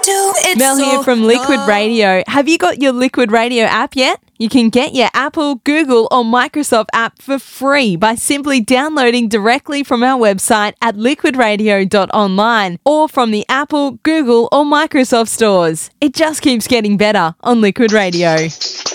Mel here from Liquid Radio. Have you got your Liquid Radio app yet? You can get your Apple, Google or Microsoft app for free by simply downloading directly from our website at liquidradio.online or from the Apple, Google or Microsoft stores. It just keeps getting better on Liquid Radio.